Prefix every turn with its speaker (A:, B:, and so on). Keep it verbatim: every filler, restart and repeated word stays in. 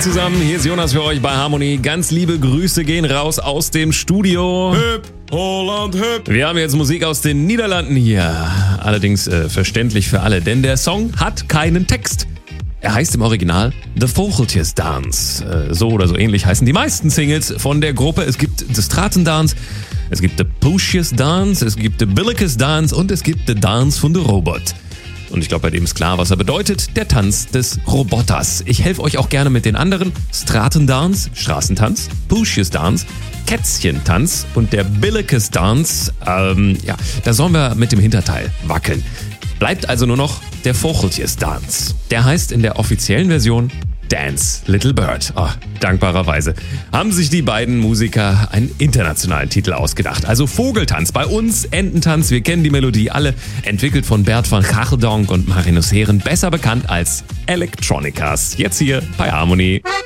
A: zusammen, hier ist Jonas für euch bei Harmony. Ganz liebe Grüße gehen raus aus dem Studio.
B: Hip, Holland, hip.
A: Wir haben jetzt Musik aus den Niederlanden hier. Allerdings äh, verständlich für alle, denn der Song hat keinen Text. Er heißt im Original The Vogeltjes Dance. Äh, so oder so ähnlich heißen die meisten Singles von der Gruppe. Es gibt The Stratendance, es gibt The Poesjes Dance, es gibt The Billikes Dance und es gibt The Dance von The Robot. Und ich glaube, bei dem ist klar, was er bedeutet. Der Tanz des Roboters. Ich helfe euch auch gerne mit den anderen. Stratendance, Straßentanz, Poesjes Dance, Kätzchentanz und der Billikes Dance. Ähm, ja, da sollen wir mit dem Hinterteil wackeln. Bleibt also nur noch der Vogeltjes Dance. Der heißt in der offiziellen Version Dance Little Bird. Oh, dankbarerweise haben sich die beiden Musiker einen internationalen Titel ausgedacht. Also Vogeltanz, bei uns Ententanz, wir kennen die Melodie alle, entwickelt von Bert van Gacheldonk und Marinus Heeren, besser bekannt als Electronicas. Jetzt hier bei Harmony.